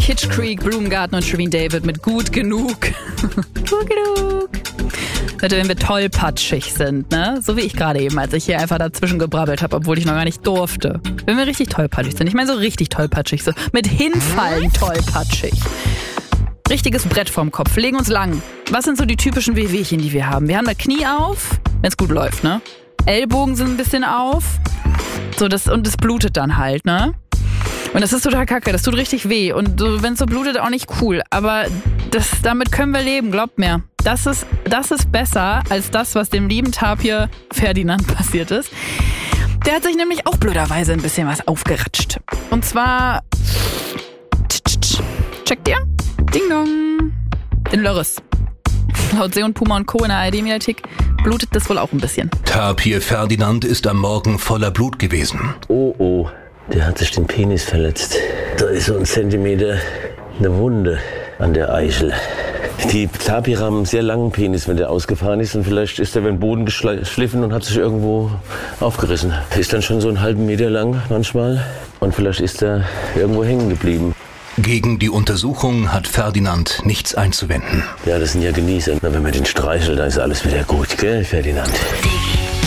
Kitsch Creek, Blumengarten und Shereen David mit Gut genug. Gut genug. Leute, wenn wir tollpatschig sind, ne? So wie ich gerade eben, als ich hier einfach dazwischen gebrabbelt habe, obwohl ich noch gar nicht durfte. Wenn wir richtig tollpatschig sind, ich meine so richtig tollpatschig, so mit Hinfallen tollpatschig. Richtiges Brett vorm Kopf, legen uns lang. Was sind so die typischen Wehwehchen, die wir haben? Wir haben da Knie auf, wenn es gut läuft, ne? Ellbogen sind ein bisschen auf. So, und es blutet dann halt, ne? Und das ist total kacke, das tut richtig weh. Und so, wenn es so blutet, auch nicht cool. Aber damit können wir leben, glaubt mir. Das ist besser als das, was dem lieben Tapir Ferdinand passiert ist. Der hat sich nämlich auch blöderweise ein bisschen was aufgeratscht. Und zwar... Checkt ihr? Ding dong. Den Lörres. Laut See und Puma und Co. in der ARD-Mediathek blutet das wohl auch ein bisschen. Tapir Ferdinand ist am Morgen voller Blut gewesen. Oh, der hat sich den Penis verletzt. Da ist so ein Zentimeter eine Wunde an der Eichel. Die Tapire haben einen sehr langen Penis, wenn der ausgefahren ist. Und vielleicht ist der über den Boden geschliffen und hat sich irgendwo aufgerissen. Ist dann schon so einen halben Meter lang manchmal. Und vielleicht ist er irgendwo hängen geblieben. Gegen die Untersuchung hat Ferdinand nichts einzuwenden. Ja, das sind ja Genießer. Wenn man den streichelt, dann ist alles wieder gut, gell, Ferdinand?